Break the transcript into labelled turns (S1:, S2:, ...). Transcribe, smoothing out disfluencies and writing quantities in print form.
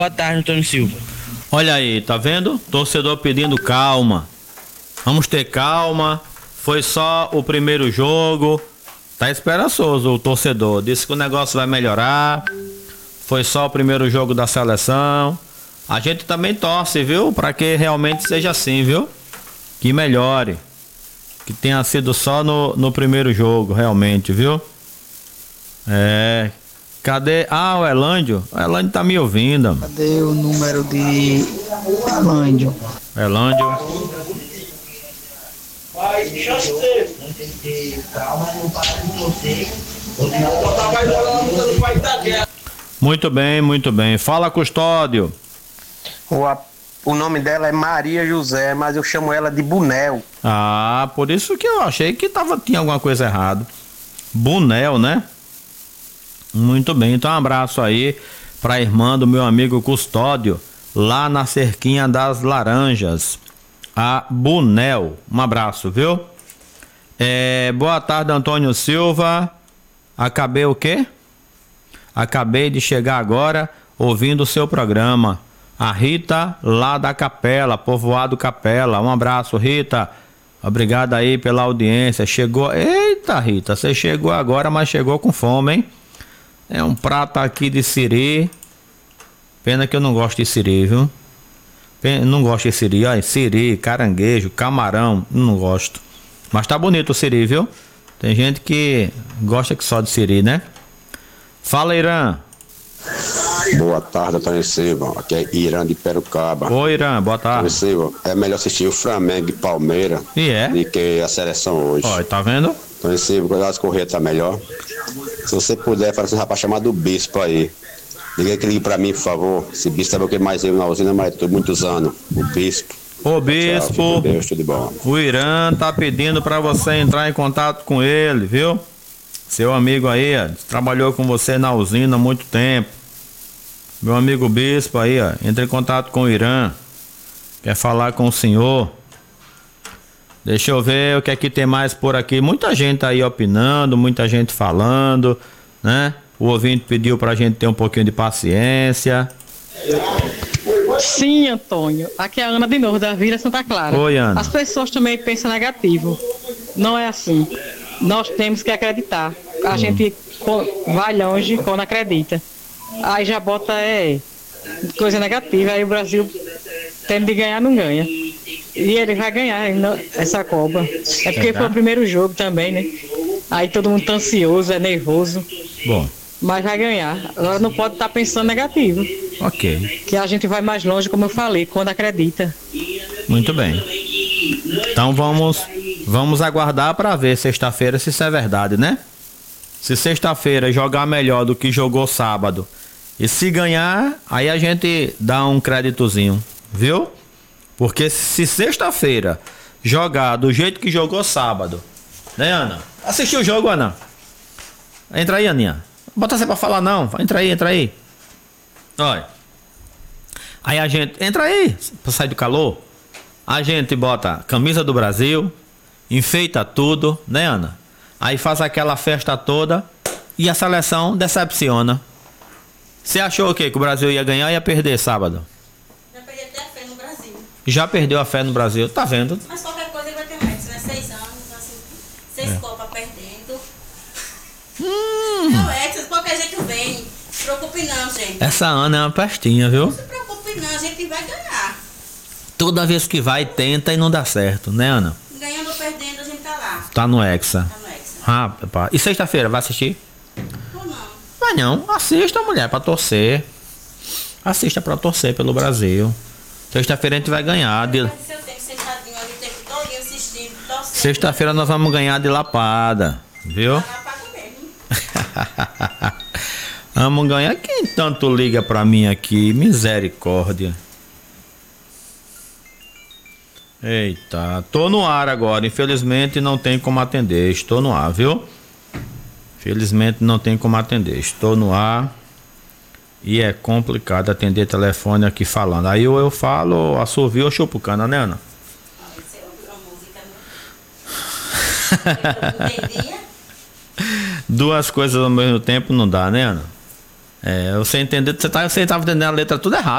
S1: Boa tarde, Antônio Silva.
S2: Olha aí, tá vendo? Torcedor pedindo calma. Vamos ter calma. Foi só o primeiro jogo. Tá esperançoso o torcedor. Disse que o negócio vai melhorar. Foi só o primeiro jogo da seleção. A gente também torce, viu? Para que realmente seja assim, viu? Que melhore. Que tenha sido só no primeiro jogo, realmente, viu? Cadê? O Elândio. O Elândio tá me ouvindo.
S3: Cadê o número de Elândio?
S2: Elândio. Muito bem, muito bem. Fala, Custódio.
S4: O nome dela é Maria José, mas eu chamo ela de Bunel.
S2: Por isso que eu achei que tinha alguma coisa errada. Bunel, né? Muito bem, então um abraço aí pra irmã do meu amigo Custódio, lá na Cerquinha das Laranjas, a Bunel. Um abraço, viu? Boa tarde, Antônio Silva. Acabei o quê? Acabei de chegar agora ouvindo o seu programa. A Rita, lá da Capela, Povoado Capela. Um abraço, Rita. Obrigado aí pela audiência. Chegou. Eita, Rita, você chegou agora, mas chegou com fome, hein? É um prato aqui de siri. Pena que eu não gosto de siri, viu? Não gosto de siri. Olha, siri, caranguejo, camarão. Não gosto. Mas tá bonito o siri, viu? Tem gente que gosta que só de siri, né? Fala, Irã.
S5: Boa tarde, Antônio Silva. Aqui é Irã de Perucaba.
S2: Oi, Irã, boa tarde.
S5: Antônio Silva, é melhor assistir o Flamengo e Palmeiras do que a seleção hoje.
S2: Olha, tá vendo?
S5: Antônio Silva, quando as corridas tá melhor. Se você puder, fala assim, rapaz, chamado Bispo aí. Liga que ligue pra mim, por favor. Esse Bispo sabe o que mais eu na usina, mas tô muitos anos. O Bispo.
S2: Ô, Bispo,
S5: Deus, tudo bom.
S2: O Irã tá pedindo pra você entrar em contato com ele, viu? Seu amigo aí, ó, trabalhou com você na usina há muito tempo. Meu amigo Bispo aí, ó, entra em contato com o Irã. Quer falar com o senhor? Deixa eu ver o que é que tem mais por aqui. Muita gente aí opinando, muita gente falando, né? O ouvinte pediu pra gente ter um pouquinho de paciência.
S6: Sim, Antônio. Aqui é a Ana de novo, da Vila Santa Clara.
S2: Oi, Ana.
S6: As pessoas também pensam negativo. Não é assim. Nós temos que acreditar. A gente vai longe quando acredita. Aí já bota coisa negativa. Aí o Brasil tendo de ganhar, não ganha. E ele vai ganhar essa Copa. É porque foi o primeiro jogo também, né? Aí todo mundo tá ansioso, é nervoso.
S2: Bom.
S6: Mas vai ganhar. Agora não pode estar pensando negativo.
S2: Ok.
S6: Que a gente vai mais longe, como eu falei, quando acredita.
S2: Muito bem. Então vamos aguardar para ver sexta-feira se isso é verdade, né? Se sexta-feira jogar melhor do que jogou sábado e se ganhar, aí a gente dá um créditozinho, viu? Porque se sexta-feira jogar do jeito que jogou sábado, né, Ana? Assistiu o jogo, Ana? Entra aí, Aninha. Bota você pra falar não. Entra aí. Olha. Aí a gente... Entra aí, pra sair do calor. A gente bota a camisa do Brasil, enfeita tudo, né, Ana? Aí faz aquela festa toda e a seleção decepciona. Você achou o quê? Que o Brasil ia ganhar e ia perder sábado?
S7: Já perdi até a fé no Brasil.
S2: Já perdeu a fé no Brasil, tá vendo?
S7: Mas qualquer coisa ele vai ter mais, né? 6 anos, assim, 6 Copas perdendo. Não é, de qualquer jeito vem. Não se preocupe não, gente.
S2: Essa Ana é uma pestinha, viu?
S7: Não se preocupe não, a gente vai ganhar.
S2: Toda vez que vai, tenta e não dá certo, né, Ana?
S7: Ganhando ou perdendo, a gente tá lá.
S2: Tá no Hexa.
S7: Tá no Hexa.
S2: Rapaz. E sexta-feira, vai assistir?
S7: Ou não?
S2: Vai não, assista, mulher, pra torcer. Assista pra torcer pelo Brasil. Sexta-feira a gente vai ganhar.
S7: Se eu tenho sentadinho ali o tempo todo assistindo, torcendo.
S2: Sexta-feira nós vamos ganhar de lapada, viu?
S7: Lá paga mesmo.
S2: Vamos ganhar. Quem tanto liga pra mim aqui? Misericórdia. Eita, tô no ar agora. Infelizmente não tem como atender. Estou no ar, viu? Felizmente não tem como atender. Estou no ar. E é complicado atender telefone aqui falando. Aí eu falo, assovio ou chupo cana, né, Ana?
S7: Você ouviu uma música, não entendia?
S2: Duas coisas ao mesmo tempo não dá, né, Ana? Você entendeu, você tava entendendo a letra tudo errado.